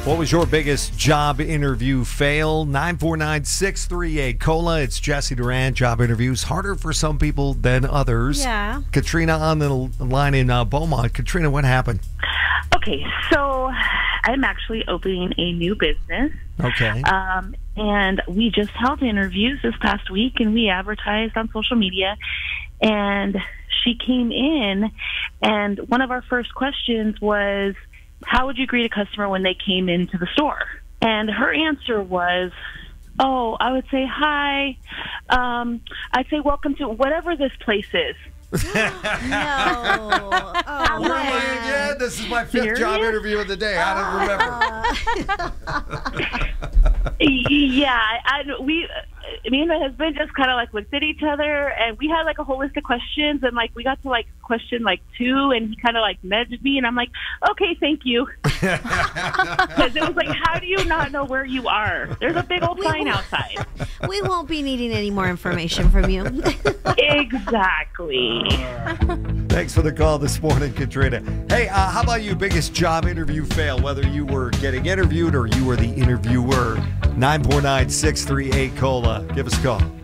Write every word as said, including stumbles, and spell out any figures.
What was your biggest job interview fail? nine four nine, six three eight, COLA. It's Jesse Duran. Job interviews harder for some people than others. Yeah. Katrina on the line in uh, Beaumont. Katrina, what happened? Okay, so I'm actually opening a new business. Okay. Um, and we just held interviews this past week, and we advertised on social media. And she came in, and one of our first questions was, how would you greet a customer when they came into the store? And her answer was, oh, I would say, hi. Um, I'd say, welcome to whatever this place is. No. Oh, Oh my God, this is my fifth Serious? job interview of the day. I don't remember. Yeah, I, I, we, me and my husband just kind of like looked at each other, and we had like a whole list of questions, and like we got to like question like two, and he kind of like nudged me, and I'm like, okay, thank you, because it was like, how do you not know where you are? There's a big old We sign won't- outside. We won't be needing any more information from you. Exactly. Thanks for the call this morning, Katrina. Hey, uh, how about you? Biggest job interview fail, whether you were getting interviewed or you were the interviewer. nine four nine, six three eight, COLA. Give us a call.